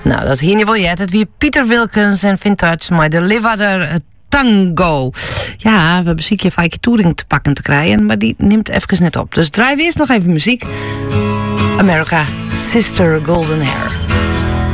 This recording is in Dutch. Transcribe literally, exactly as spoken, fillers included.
Nou, dat hier niet wel jet. Het wie Pieter Wilkens en Vintage, maar de Livadder Tango. Ja, we hebben ziekje Fijke Touring te pakken te krijgen, maar die neemt even net op. Dus draai weer eens nog even muziek. America, Sister Golden Hair.